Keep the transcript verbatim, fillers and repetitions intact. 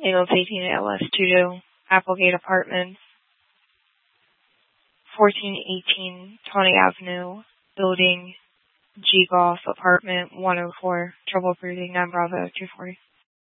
Ambulance eighteen L S two Applegate Apartments, fourteen eighteen Tawny Avenue, Building G Golf Apartment one oh four, trouble breathing, nine Bravo two forty.